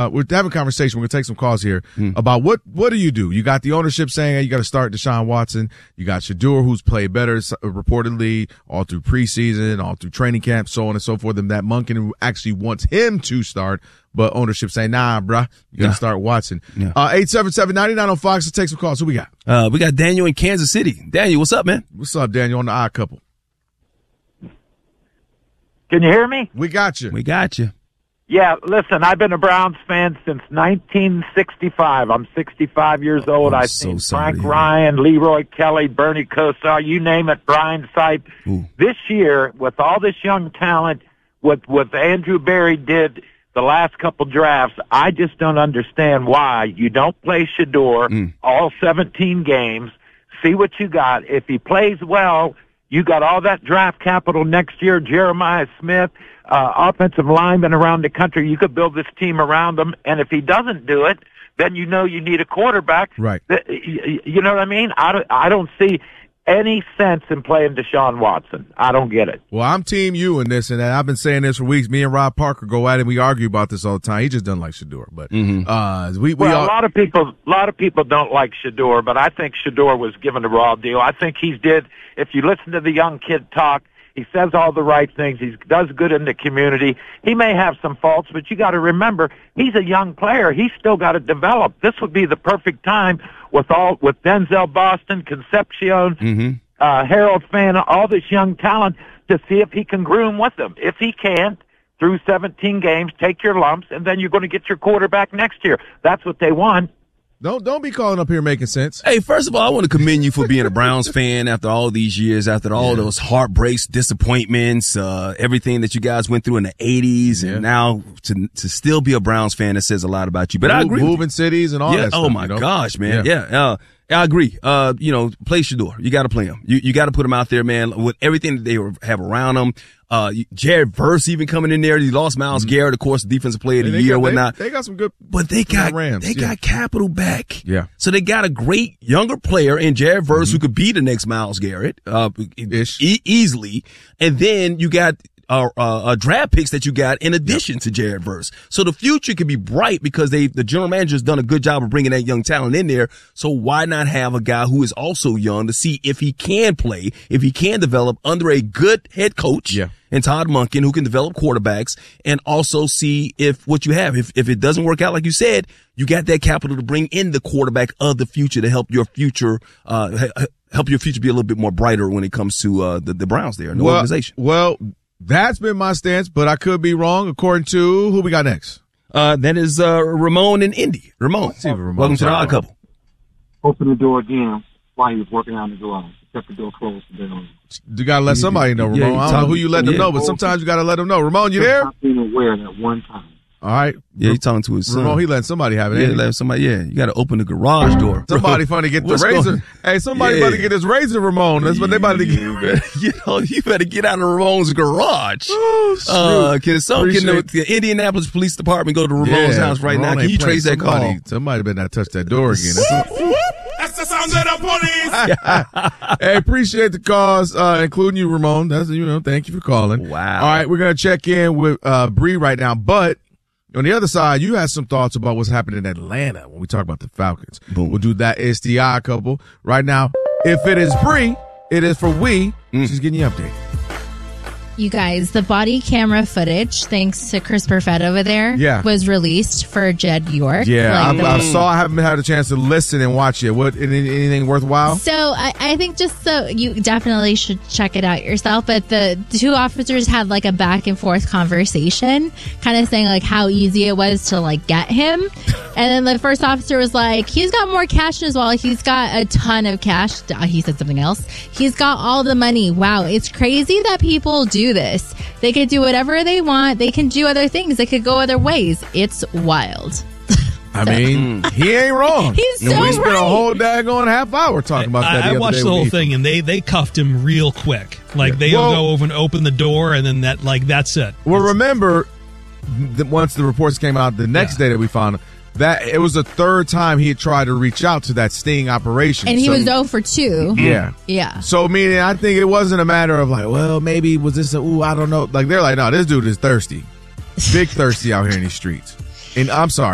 we're having a conversation. We're going to take some calls here about what do you do? You got the ownership saying, hey, you got to start Deshaun Watson. You got Shedeur, who's played better reportedly all through preseason, all through training camp, so on and so forth. And that Monken who actually wants him to start, but ownership saying, nah, bruh, you got to start Watson. 877-99 on Fox. Let's take some calls. Who we got? We got Daniel in Kansas City. Daniel, what's up, man? What's up, Daniel, on the Odd Couple? Can you hear me? We got you. We got you. Yeah, listen, I've been a Browns fan since 1965. I'm 65 years old. I've seen Frank Ryan, Leroy Kelly, Bernie Kosar, you name it, Brian Sipe. This year, with all this young talent, what Andrew Berry did the last couple drafts, I just don't understand why you don't play Shedeur all 17 games, see what you got. If he plays well, you got all that draft capital next year, Jeremiah Smith, offensive linemen around the country. You could build this team around them. And if he doesn't do it, then you know you need a quarterback. Right. You know what I mean? I don't see any sense in playing Deshaun Watson. I don't get it. Well, I'm team you in this, and I've been saying this for weeks. Me and Rob Parker go at it. We argue about this all the time. He just doesn't like Shedeur, but a lot of people don't like Shedeur, but I think Shedeur was given a raw deal. I think he did. If you listen to the young kid talk, he says all the right things. He does good in the community. He may have some faults, but you got to remember he's a young player. He's still got to develop. This would be the perfect time with Denzel Boston, Concepcion, Harold Fana, all this young talent to see if he can groom with them. If he can't, through 17 games, take your lumps, and then you're going to get your quarterback next year. That's what they want. Don't be calling up here making sense. Hey, first of all, I want to commend you for being a Browns fan after all these years, after all those heartbreaks, disappointments, everything that you guys went through in the 80s, and now to still be a Browns fan, that says a lot about you. But I agree. Moving cities and all that stuff. Oh my gosh, man. Yeah. I agree. Play Shedeur. You got to play him. You got to put him out there, man, with everything that they have around him. Jared Verse even coming in there. He lost Myles Garrett, of course, defensive player of the year, whatnot. They got some good, but they got Rams. They got capital back. Yeah. So they got a great younger player in Jared Verse who could be the next Myles Garrett, easily. And then you got draft picks that you got in addition to Jared Verse. So the future could be bright because the general manager's done a good job of bringing that young talent in there. So why not have a guy who is also young to see if he can play, if he can develop under a good head coach and Todd Monken who can develop quarterbacks, and also see if what you have, if it doesn't work out like you said, you got that capital to bring in the quarterback of the future to help your future be a little bit more brighter when it comes to the Browns there in the organization. Well, that's been my stance, but I could be wrong. According to who we got next? That is Ramon in Indy. Ramon, welcome to the Odd Couple. Open the door again while he was working out in the garage. Kept the door closed. You got to let somebody know, Ramon. I don't know who you let them know, but sometimes you got to let them know. Ramon, you there? I've been aware at one time. All right. Yeah, he's talking to his son. Ramon, he letting somebody have it. Yeah, letting somebody. Yeah, you got to open the garage door. Somebody funny get the razor. Hey, somebody about to get his razor, Ramon. That's what they about to get. You better get out of Ramon's garage. Can the Indianapolis Police Department go to Ramon's house right now? Can you trace that call? Somebody better not touch that door again. That's the sound of the police. Hey, appreciate the calls, including you, Ramon. That's thank you for calling. Wow. All right, we're gonna check in with Bree right now, but on the other side, you had some thoughts about what's happening in Atlanta when we talk about the Falcons. Boom. We'll do that. It's the Odd Couple right now. If it is Bree, it is for we. She's getting you updated. You guys, the body camera footage, thanks to Chris Perfett over there, was released for Jed York. Yeah, I saw. I haven't had a chance to listen and watch it. What? Anything worthwhile? So I think just so you definitely should check it out yourself. But the two officers had like a back and forth conversation, kind of saying like how easy it was to like get him. And then the first officer was like, he's got more cash in his wallet. He's got a ton of cash. He said something else. He's got all the money. Wow, it's crazy that people do this. They could do whatever they want. They can do other things. They could go other ways. It's wild. I mean, he ain't wrong. He's so We spent a whole daggone half hour talking about that. I watched the whole thing, and they cuffed him real quick. Like they'll go over and open the door, and then that's it. Well, remember, once the reports came out the next day that we found him, that it was the third time he had tried to reach out to that sting operation. And he was 0 for 2. Yeah. Yeah. So, meaning, I think it wasn't a matter of like, well, maybe was this I don't know. Like, they're like, no, this dude is thirsty. Big thirsty out here in these streets. And I'm sorry.